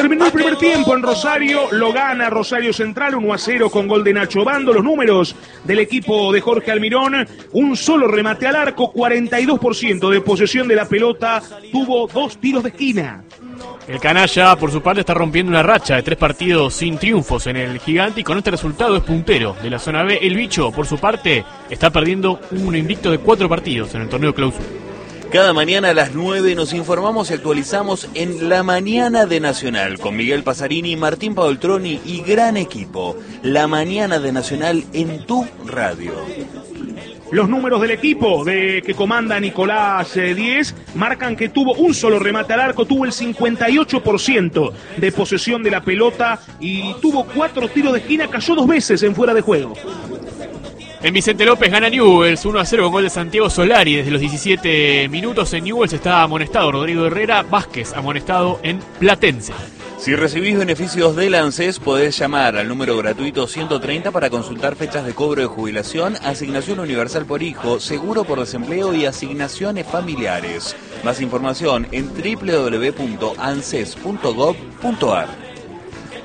Terminó el primer tiempo en Rosario, lo gana Rosario Central 1-0 con gol de Nacho Bando. Los números del equipo de Jorge Almirón: un solo remate al arco, 42% de posesión de la pelota, tuvo 2 tiros de esquina. El canalla, por su parte, está rompiendo una racha de 3 partidos sin triunfos en el Gigante y con este resultado es puntero de la zona B. El Bicho, por su parte, está perdiendo un invicto de 4 partidos en el torneo Clausura. Cada mañana a las 9 nos informamos y actualizamos en La Mañana de Nacional con Miguel Pasarini, Martín Paoltroni y gran equipo. La Mañana de Nacional en tu radio. Los números del equipo que comanda Nicolás Díez marcan que tuvo un solo remate al arco, tuvo el 58% de posesión de la pelota y tuvo 4 tiros de esquina, cayó 2 veces en fuera de juego. En Vicente López gana Newell's 1-0 con gol de Santiago Solari. Desde los 17 minutos en Newell's está amonestado Rodrigo Herrera, Vázquez amonestado en Platense. Si recibís beneficios del ANSES, podés llamar al número gratuito 130 para consultar fechas de cobro de jubilación, asignación universal por hijo, seguro por desempleo y asignaciones familiares. Más información en www.anses.gov.ar.